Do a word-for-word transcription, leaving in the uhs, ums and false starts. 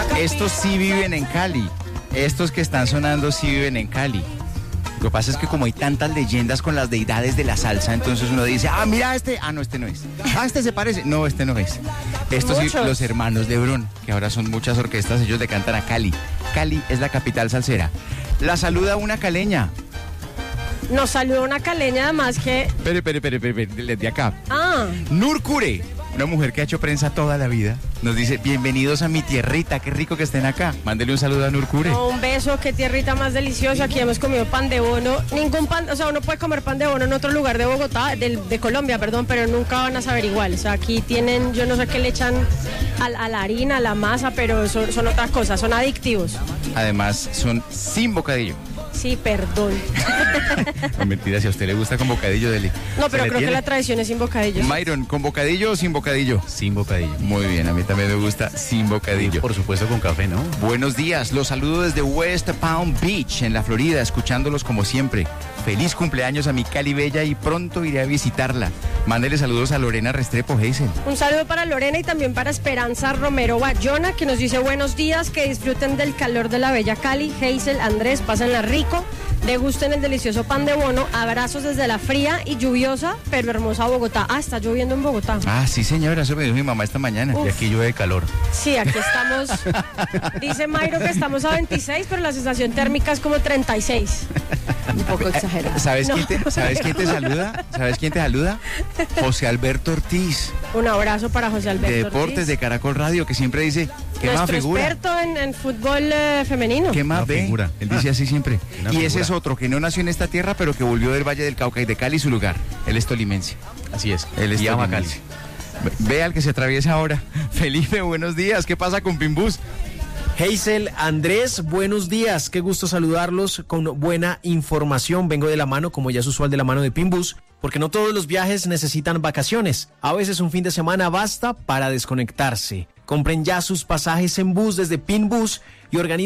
Estos sí viven en Cali. Estos que están sonando sí viven en Cali. Lo que pasa es que como hay tantas leyendas con las deidades de la salsa, entonces uno dice, ah, mira este, ah, no, este no es. Ah, este se parece, no, este no es. Estos sí, los hermanos Lebrón, que ahora son muchas orquestas, ellos le cantan a Cali. Cali es la capital salsera. La saluda una caleña. Nos saluda una caleña, además que... Espere, espere, espere, espere, desde acá. Ah. Nur Cure, una mujer que ha hecho prensa toda la vida, nos dice, bienvenidos a mi tierrita, qué rico que estén acá. Mándele un saludo a Nur Cure. No, un beso, qué tierrita más deliciosa. Aquí hemos comido pan de bono. Ningún pan, o sea, uno puede comer pan de bono en otro lugar de Bogotá, de, de Colombia, perdón, pero nunca van a saber igual. O sea, aquí tienen, yo no sé qué le echan a, a la harina, a la masa, pero son, son otras cosas, son adictivos. Además, son sin bocadillo. Sí, perdón. No, mentira, si a usted le gusta con bocadillo, dele. No, pero creo tiene? que la tradición es sin bocadillo. Myron, ¿con bocadillo o sin bocadillo? Sin bocadillo. Muy bien, a mí también me gusta sin bocadillo. Por supuesto con café, ¿no? Buenos días, los saludo desde West Palm Beach, en la Florida, escuchándolos como siempre. Feliz cumpleaños a mi Cali Bella y pronto iré a visitarla. Mándele saludos a Lorena Restrepo, Hazel. Un saludo para Lorena y también para Esperanza Romero Bayona, que nos dice buenos días, que disfruten del calor de la bella Cali. Hazel, Andrés, pásenla rico, degusten el delicioso pan de bono. Abrazos desde la fría y lluviosa, pero hermosa Bogotá. Ah, está lloviendo en Bogotá. Ah, sí señora, eso me dijo mi mamá esta mañana. Uf. Y aquí llueve calor. Sí, aquí estamos. Dice Mayro que estamos a veintiséis, pero la sensación térmica es como treinta y seis. Un poco exagerado. ¿Sabes, No. quién te, ¿Sabes quién te saluda? ¿Sabes quién te saluda? José Alberto Ortiz. Un abrazo para José Alberto De Deportes Ortiz, de Caracol Radio, que siempre dice, ¿qué más nuestro figura? experto en, en fútbol eh, femenino. ¿Qué más Una ve? figura. Él dice así siempre. Una Y ese figura. es otro que no nació en esta tierra, pero que volvió del Valle del Cauca y de Cali su lugar. Él es tolimense. Así es. Él es Y ama Cali. tolimense. Ve- Ve al que se atraviesa ahora. Felipe, buenos días. ¿Qué pasa con Pimbús? Hazel, Andrés, buenos días, qué gusto saludarlos con buena información. Vengo de la mano, como ya es usual, de la mano de Pimbus, porque no todos los viajes necesitan vacaciones. A veces un fin de semana basta para desconectarse. Compren ya sus pasajes en bus desde Pinbus y organicen